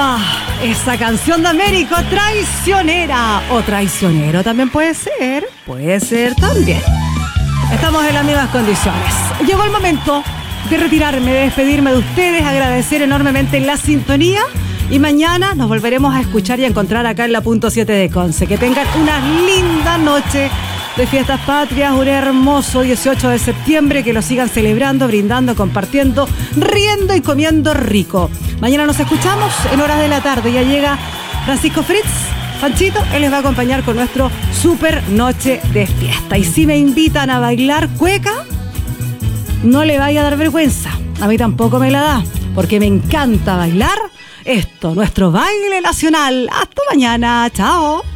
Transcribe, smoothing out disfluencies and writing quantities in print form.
Esa canción de Américo, traicionera o traicionero también puede ser también. Estamos en las mismas condiciones. Llegó el momento de retirarme, de despedirme de ustedes, agradecer enormemente la sintonía y mañana nos volveremos a escuchar y a encontrar acá en la Punto 7 de Conce. Que tengan una linda noche de fiestas patrias, un hermoso 18 de septiembre, que lo sigan celebrando, brindando, compartiendo, riendo y comiendo rico. Mañana nos escuchamos en horas de la tarde. Ya llega Francisco Fritz, Panchito, él les va a acompañar con nuestro super noche de fiesta. Y si me invitan a bailar cueca, no le vaya a dar vergüenza. A mí tampoco me la da, porque me encanta bailar esto, nuestro baile nacional. Hasta mañana, chao.